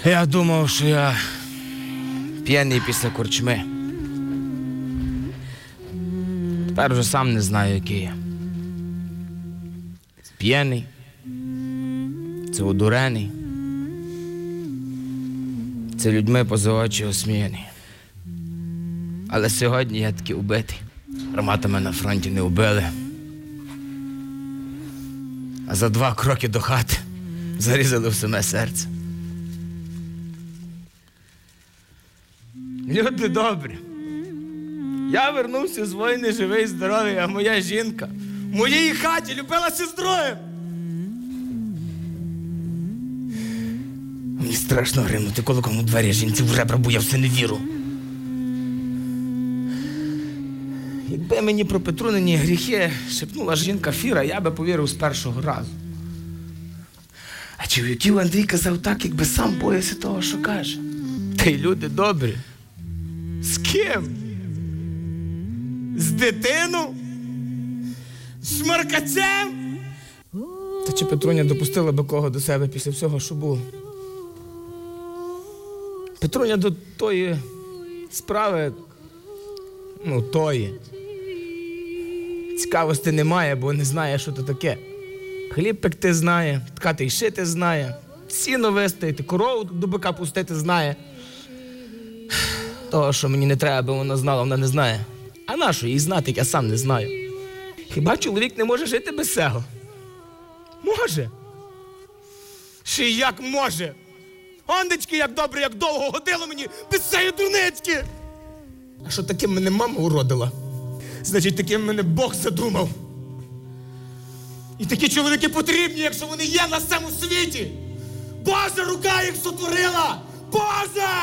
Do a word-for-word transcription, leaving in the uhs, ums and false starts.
Я думав, що я п'яний після корчми. Тепер вже сам не знаю, який я. П'яний. Це одурений. Це людьми поза очі осміяний. Але сьогодні я таки убитий. Гарматами на фронті не убили. А за два кроки до хати зарізали в саме серце. Люди добрі. Я вернувся з війни живий, здоровий, а моя жінка в моїй хаті любила сестрою. Мені страшно гримнути кулаком у двері, жінці в ребра, бо я все не віру. Якби мені про Петрунині гріхи шепнула жінка Фіра, я би повірив з першого разу. А чоловіків Андрій казав так, якби сам боявся того, що каже. Та й люди добрі. З ким? З дитину? З шмаркачем? Та чи Петруня допустила би кого до себе після всього, що було? Петруня до тої справи, ну, тої, цікавості немає, бо не знає, що то таке. Хліб пекти знає, ткати й шити знає, сіно вистаїти, корову до бика пустити знає. Того, що мені не треба, аби вона знала, вона не знає. А нащо їй знати, як я сам не знаю? Хіба чоловік не може жити без цього? Може. Ще й як може. Ондечки, як добре, як довго годило мені без цієї дурнички. А що таким мене мама уродила? Значить, таким мене Бог задумав. І такі чоловіки потрібні, якщо вони є на цьому світі. Божа рука їх сотворила! Божа!